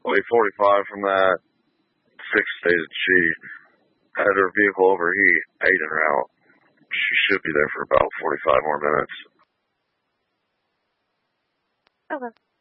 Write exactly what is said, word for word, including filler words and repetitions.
Wait forty-five from that. Six stated she had her vehicle overheat, eight en route. She should be there for about forty-five more minutes. Okay.